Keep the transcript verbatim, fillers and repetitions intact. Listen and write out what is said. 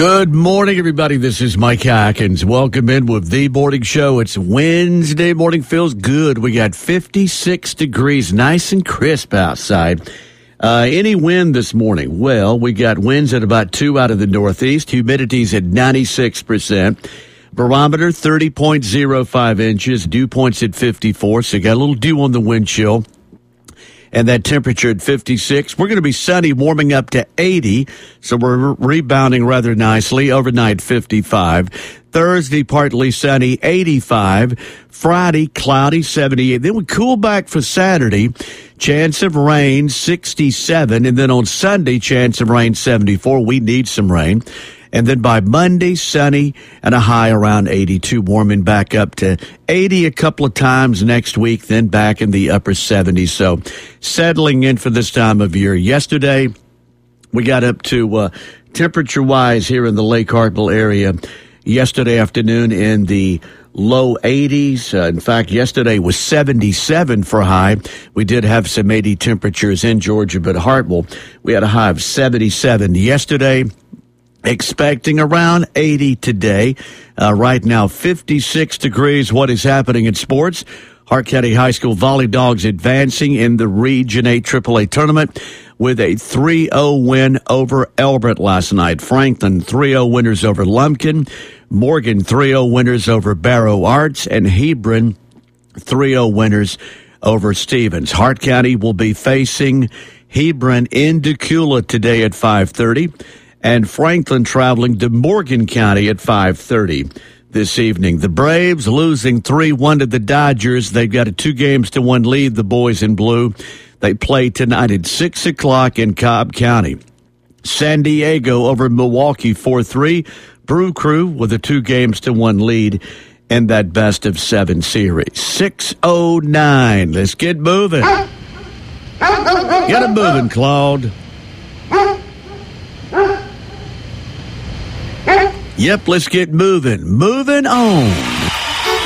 Good morning, everybody. This is Mike Atkins. Welcome in with The Morning Show. It's Wednesday morning. Feels good. We got fifty-six degrees, nice and crisp outside. Uh, any wind this morning? Well, we got winds at about two out of the northeast. Humidity's at ninety-six percent. Barometer thirty point oh five inches. Dew points at fifty-four. So you got a little dew on the wind chill. And that temperature at fifty-six. We're going to be sunny, warming up to eighty. So we're rebounding rather nicely. Overnight, fifty-five. Thursday, partly sunny, eighty-five. Friday, cloudy, seventy-eight. Then we cool back for Saturday. Chance of rain, sixty-seven. And then on Sunday, chance of rain, seventy-four. We need some rain. And then by Monday, sunny and a high around eighty-two, warming back up to eighty a couple of times next week, then back in the upper seventies. So settling in for this time of year. Yesterday, we got up to uh, temperature-wise here in the Lake Hartwell area yesterday afternoon in the low eighties. Uh, in fact, yesterday was seventy-seven for high. We did have some eighty temperatures in Georgia, but Hartwell, we had a high of seventy-seven yesterday. Expecting around eighty today. Uh, right now, fifty-six degrees. What is happening in sports? Hart County High School Volley Dogs advancing in the Region eight triple A tournament with a three oh win over Elbert last night. Franklin three oh winners over Lumpkin. Morgan three oh winners over Barrow Arts. And Hebron three oh winners over Stevens. Hart County will be facing Hebron in Decula today at five thirty. And Franklin traveling to Morgan County at five thirty this evening. The Braves losing three one to the Dodgers. They've got a two games to one lead, the boys in blue. They play tonight at six o'clock in Cobb County. San Diego over Milwaukee four three. Brew Crew with a two games to one lead in that best of seven series. six oh nine. Let's get moving. Get it moving, Claude. Yep, let's get moving. Moving on.